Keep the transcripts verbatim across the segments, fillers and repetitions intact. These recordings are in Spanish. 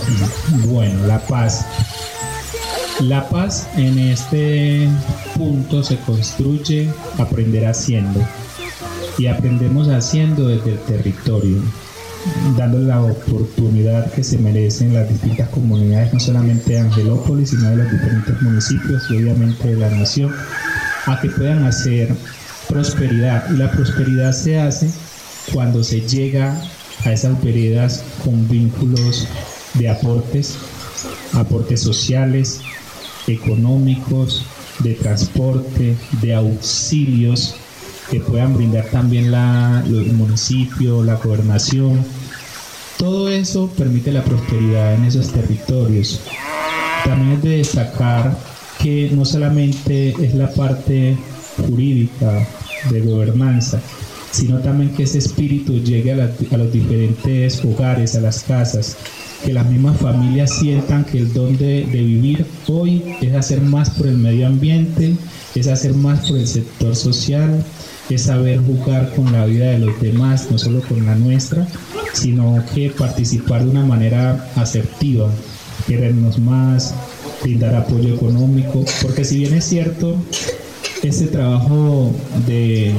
Bueno, la paz. La paz en este punto se construye aprender haciendo. Y aprendemos haciendo desde el territorio, dándole la oportunidad que se merecen las distintas comunidades, no solamente de Angelópolis, sino de los diferentes municipios y obviamente de la nación, a que puedan hacer prosperidad. Y la prosperidad se hace cuando se llega a esas veredas con vínculos de aportes, aportes sociales, económicos, de transporte, de auxilios que puedan brindar también la, los municipios, la gobernación. Todo eso permite la prosperidad en esos territorios. También es de destacar que no solamente es la parte jurídica de gobernanza, sino también que ese espíritu llegue a, la, a los diferentes hogares, a las casas, que las mismas familias sientan que el don de, de vivir hoy es hacer más por el medio ambiente, es hacer más por el sector social, es saber jugar con la vida de los demás, no solo con la nuestra, sino que participar de una manera asertiva, querernos más, brindar apoyo económico, porque si bien es cierto, este trabajo de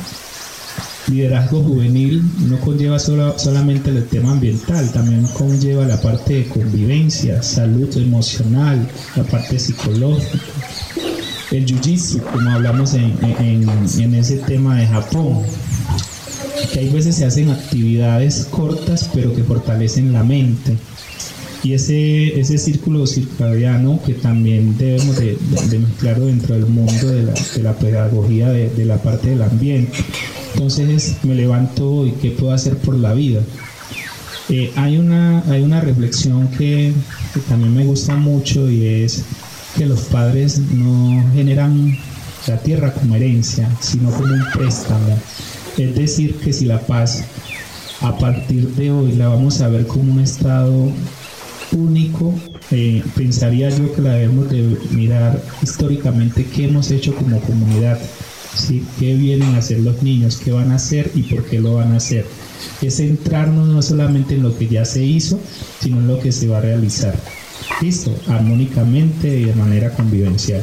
liderazgo juvenil no conlleva solo, solamente el tema ambiental, también conlleva la parte de convivencia, salud emocional, la parte psicológica, el jiu-jitsu, como hablamos en, en, en ese tema de Japón, que hay veces se hacen actividades cortas pero que fortalecen la mente, y ese, ese círculo circadiano que también debemos de, de, de mezclarlo dentro del mundo de la, de la pedagogía de, de la parte del ambiente. Entonces me levanto hoy, ¿qué puedo hacer por la vida? Eh, hay, una, hay una reflexión que, que también me gusta mucho, y es que los padres no generan la tierra como herencia, sino como un préstamo. Es decir, que si la paz a partir de hoy la vamos a ver como un estado único, eh, pensaría yo que la debemos de mirar históricamente qué hemos hecho como comunidad, ¿sí? ¿Qué vienen a hacer los niños? ¿Qué van a hacer y por qué lo van a hacer? Es centrarnos no solamente en lo que ya se hizo, sino en lo que se va a realizar. Listo, armónicamente y de manera convivencial.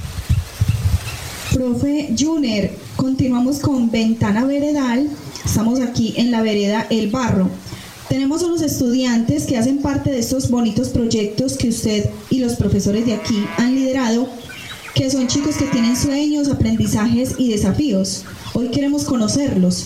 Profe Juner, continuamos con Ventana Veredal. Estamos aquí en la vereda El Barro. Tenemos unos estudiantes que hacen parte de estos bonitos proyectos que usted y los profesores de aquí han liderado, que son chicos que tienen sueños, aprendizajes y desafíos. Hoy queremos conocerlos.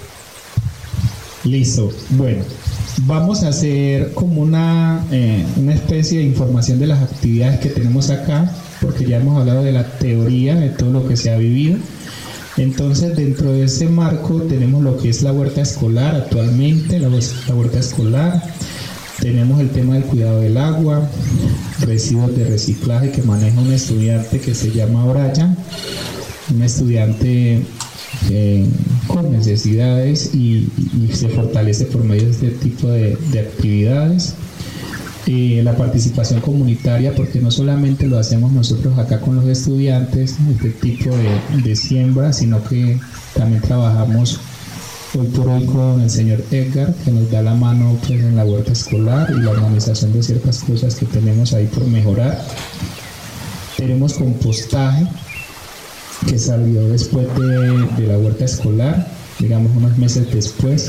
Listo, bueno, vamos a hacer como una, eh, una especie de información de las actividades que tenemos acá, porque ya hemos hablado de la teoría, de todo lo que se ha vivido. Entonces, dentro de ese marco tenemos lo que es la huerta escolar actualmente, la, la huerta escolar. Tenemos el tema del cuidado del agua, residuos de reciclaje que maneja un estudiante que se llama Brian, un estudiante eh, con necesidades y, y se fortalece por medio de este tipo de, de actividades. Eh, la participación comunitaria, porque no solamente lo hacemos nosotros acá con los estudiantes, este tipo de, de siembra, sino que también trabajamos hoy por hoy con el señor Edgar, que nos da la mano pues, en la huerta escolar y la organización de ciertas cosas que tenemos ahí por mejorar. Tenemos compostaje, que salió después de, de la huerta escolar, digamos unos meses después.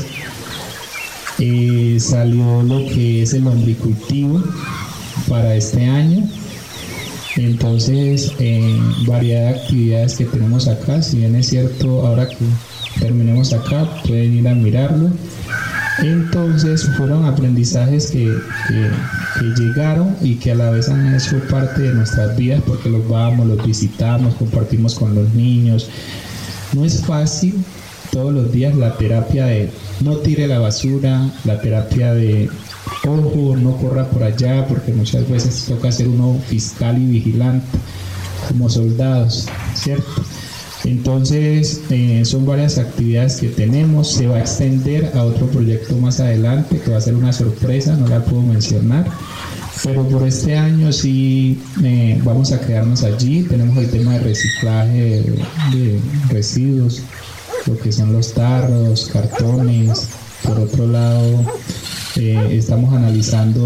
Eh, salió lo que es el lombricultivo para este año. Entonces, eh, variedad de actividades que tenemos acá. Si bien es cierto, ahora que terminemos acá, pueden ir a mirarlo. Entonces, fueron aprendizajes que, que, que llegaron y que a la vez han hecho parte de nuestras vidas, porque los vamos, los visitamos, compartimos con los niños. No es fácil todos los días la terapia de no tire la basura, la terapia de ojo, no corra por allá, porque muchas veces toca ser uno fiscal y vigilante como soldados, ¿cierto? Entonces eh, son varias actividades que tenemos. Se va a extender a otro proyecto más adelante que va a ser una sorpresa, no la puedo mencionar, pero por este año sí eh, vamos a quedarnos allí. Tenemos el tema de reciclaje de, de residuos, lo que son los tarros, cartones. Por otro lado, eh, estamos analizando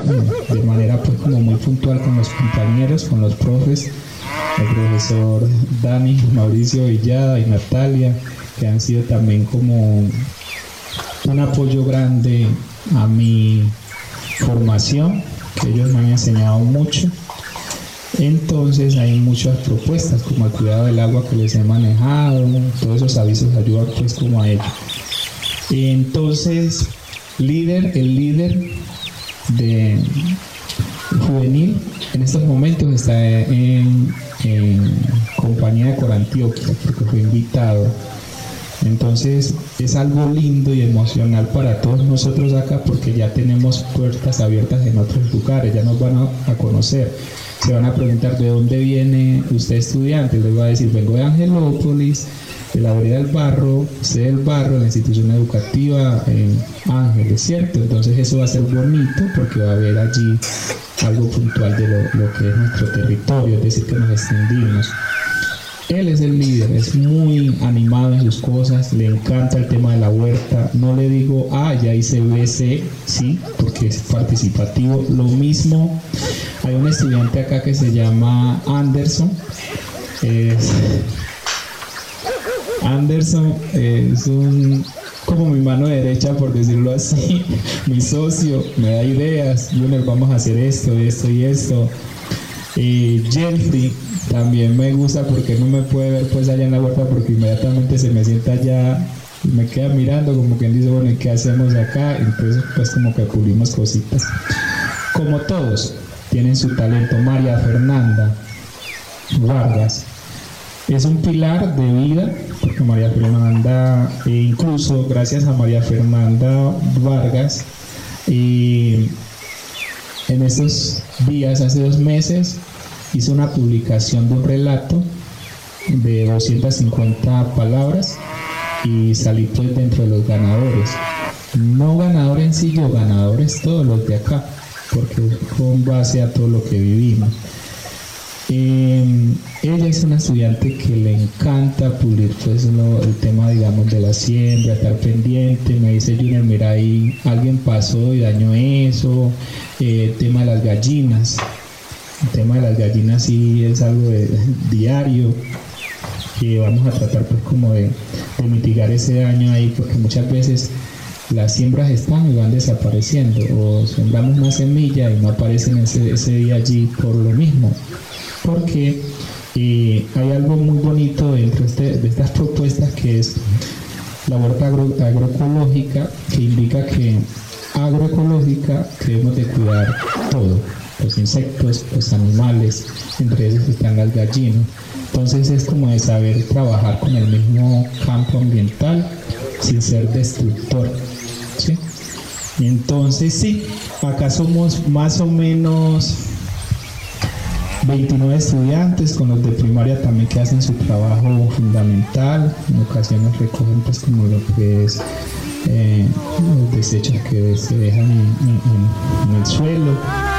eh, de manera pues como muy puntual con los compañeros, con los profes, el profesor Dani, Mauricio Villada y Natalia, que han sido también como un apoyo grande a mi formación, que ellos me han enseñado mucho. Entonces hay muchas propuestas como el cuidado del agua que les he manejado, todos esos avisos ayudan pues como a ello. Entonces, líder, el líder de juvenil en estos momentos está en, en compañía de Corantioquia porque fue invitado. Entonces es algo lindo y emocional para todos nosotros acá porque ya tenemos puertas abiertas en otros lugares, ya nos van a, a conocer. Se van a preguntar de dónde viene usted estudiante, les va a decir vengo de Angelópolis, de la vereda del Barro, usted del Barro, la institución educativa en Ángeles, ¿cierto? Entonces eso va a ser bonito porque va a haber allí algo puntual de lo, lo que es nuestro territorio, es decir, que nos extendimos. Él es el líder, es muy animado en sus cosas, le encanta el tema de la huerta. No le digo, ah, ya hice B C, sí, porque es participativo. Lo mismo, hay un estudiante acá que se llama Anderson. Es, Anderson es un, como mi mano derecha, por decirlo así, mi socio, me da ideas. Junior, vamos a hacer esto, esto y esto. Y Jeffrey también me gusta porque no me puede ver pues allá en la huerta porque inmediatamente se me sienta allá y me queda mirando como quien dice, bueno, ¿y qué hacemos acá? Entonces pues como que pulimos cositas. Como todos tienen su talento. María Fernanda Vargas es un pilar de vida porque María Fernanda, e incluso gracias a María Fernanda Vargas, y en estos días, hace dos meses, hice una publicación de un relato de doscientas cincuenta palabras y salí pues dentro de los ganadores. No ganadores en sí, yo ganadores todos los de acá, porque es con base a todo lo que vivimos. Eh, ella es una estudiante que le encanta pulir pues lo, el tema, digamos, de la siembra, estar pendiente. Me dice Junior, mira, ahí alguien pasó y dañó eso. Eh, el tema de las gallinas, el tema de las gallinas sí es algo de, de, diario, que vamos a tratar pues como de, de mitigar ese daño ahí, porque muchas veces las siembras están y van desapareciendo, o sembramos una semilla y no aparecen ese, ese día allí por lo mismo. Porque eh, hay algo muy bonito dentro este, de estas propuestas, que es la huerta agro, agroecológica, que indica que agroecológica debemos de cuidar todo, los insectos, los animales, entre ellos están las gallinas. Entonces es como de saber trabajar con el mismo campo ambiental sin ser destructor, ¿sí? Entonces sí, acá somos más o menos veintinueve estudiantes, con los de primaria también, que hacen su trabajo fundamental. En ocasiones recogen pues como lo que es eh, los desechos que se dejan en, en, en el suelo.